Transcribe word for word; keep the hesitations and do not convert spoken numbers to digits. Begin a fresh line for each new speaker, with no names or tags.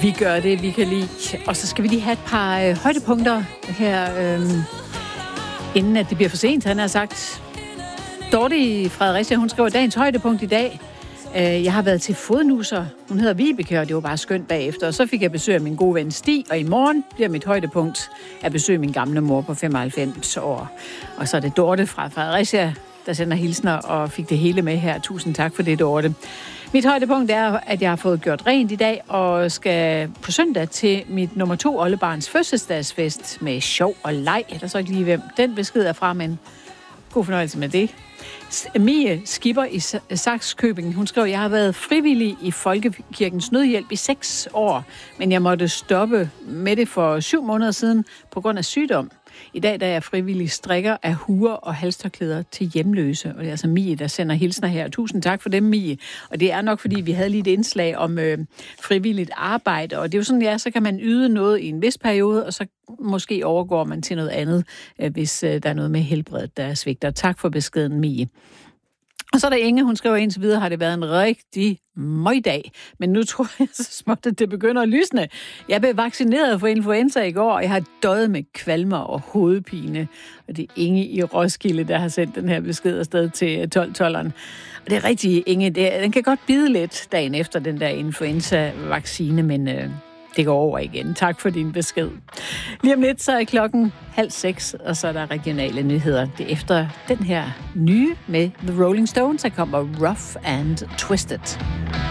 Vi gør det, vi kan lide. Og så skal vi lige have et par øh, højdepunkter her, øh, inden at det bliver for sent. Han har sagt, Dorte i Fredericia, hun skriver dagens højdepunkt i dag. Øh, jeg har været til fodnusser. Hun hedder Vibeke, og det var bare skønt bagefter. Og så fik jeg besøg af min gode ven Stig, og i morgen bliver mit højdepunkt at besøge min gamle mor på femoghalvfems år. Og så er det Dorte fra Fredericia, der sender hilsner og fik det hele med her. Tusind tak for det, Dorte. Mit højdepunkt er, at jeg har fået gjort rent i dag, og skal på søndag til mit nummer to oldebarns fødselsdagsfest med sjov og leg. Jeg ved så ikke lige, hvem den besked er fra, men god fornøjelse med det. Mie Skipper i Sakskøbing, hun skrev, jeg har været frivillig i Folkekirkens Nødhjælp i seks år, men jeg måtte stoppe med det for syv måneder siden på grund af sygdom. I dag der er jeg frivillig strikker af huer og halstørklæder til hjemløse. Og det er altså Mie, der sender hilsner her. Tusind tak for dem, Mie. Og det er nok, fordi vi havde lige et indslag om øh, frivilligt arbejde. Og det er jo sådan, ja, så kan man yde noget i en vis periode, og så måske overgår man til noget andet, øh, hvis øh, der er noget med helbredet, der svigter. Tak for beskeden, Mie. Og så er der Inge, hun skriver indtil videre, har det været en rigtig møgdag. Men nu tror jeg så småt, at det begynder at lysne. Jeg blev vaccineret for influenza i går, og jeg har døjet med kvalmer og hovedpine. Og det er Inge i Roskilde, der har sendt den her besked afsted til tolv-tolleren. Og det er rigtig, Inge, det, den kan godt bide lidt dagen efter den der influenza-vaccine, men øh, det går over igen. Tak for din besked. Lige om lidt, så er klokken halv seks, og så er der regionale nyheder. Det er efter den her nye med The Rolling Stones, der kommer Rough and Twisted.